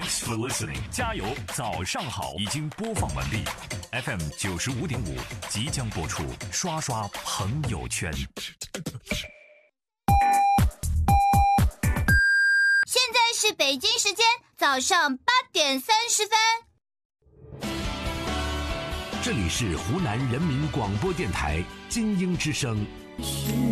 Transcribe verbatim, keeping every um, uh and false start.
Thanks for listening， 加油，早上好，已经播放完毕。F M 九十五点五即将播出，刷刷朋友圈。 现在是北京时间早上八点三十分。 这里是湖南人民广播电台精英之声。